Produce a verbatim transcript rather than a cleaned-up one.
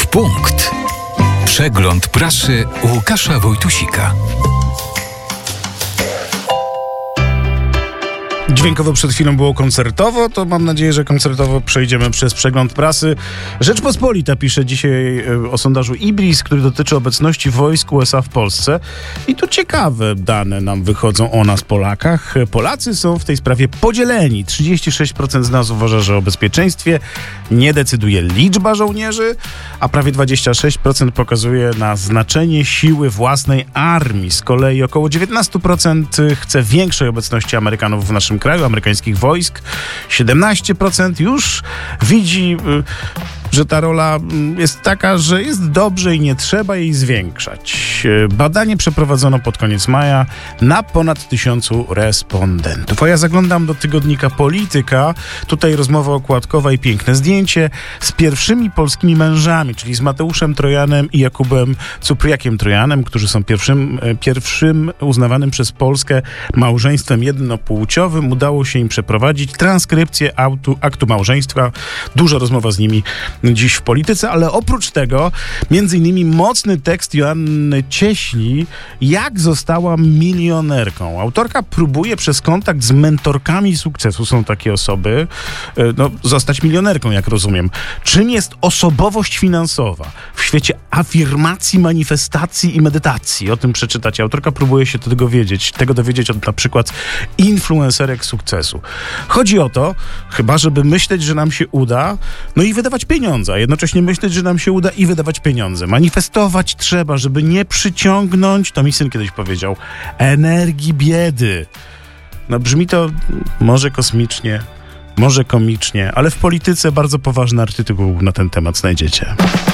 punkt. Przegląd prasy Łukasza Wojtusika. Dźwiękowo przed chwilą było koncertowo, to mam nadzieję, że koncertowo przejdziemy przez przegląd prasy. Rzeczpospolita pisze dzisiaj o sondażu Ibris, który dotyczy obecności wojsk U S A w Polsce. I tu ciekawe dane nam wychodzą o nas, Polakach. Polacy są w tej sprawie podzieleni. trzydzieści sześć procent z nas uważa, że o bezpieczeństwie nie decyduje liczba żołnierzy, a prawie dwadzieścia sześć procent pokazuje na znaczenie siły własnej armii. Z kolei około dziewiętnaście procent chce większej obecności Amerykanów w naszym kraju, amerykańskich wojsk. siedemnaście procent już widzi, że ta rola jest taka, że jest dobrze i nie trzeba jej zwiększać. Badanie przeprowadzono pod koniec maja na ponad tysiącu respondentów. A ja zaglądam do tygodnika Polityka. Tutaj rozmowa okładkowa i piękne zdjęcie z pierwszymi polskimi mężami, czyli z Mateuszem Trojanem i Jakubem Cupriakiem Trojanem, którzy są pierwszym, pierwszym uznawanym przez Polskę małżeństwem jednopłciowym. Udało się im przeprowadzić transkrypcję aktu, aktu małżeństwa. Duża rozmowa z nimi dziś w Polityce, ale oprócz tego między innymi mocny tekst Joanny Cieśli, jak została milionerką. Autorka próbuje przez kontakt z mentorkami sukcesu, są takie osoby, no, zostać milionerką, jak rozumiem. Czym jest osobowość finansowa w świecie afirmacji, manifestacji i medytacji? O tym przeczytacie. Autorka próbuje się tego wiedzieć, tego dowiedzieć od na przykład influencerek sukcesu. Chodzi o to, chyba żeby myśleć, że nam się uda, no i wydawać pieniądze, a jednocześnie myśleć, że nam się uda i wydawać pieniądze. Manifestować trzeba, żeby nie przyciągnąć, to mi syn kiedyś powiedział, energii biedy. No brzmi to może kosmicznie, może komicznie, ale w Polityce bardzo poważny artykuł na ten temat znajdziecie.